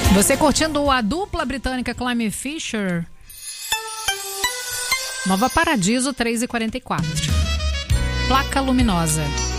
Você curtindo a dupla britânica Climby Fisher? Nova Paradiso 3h44. Placa Luminosa.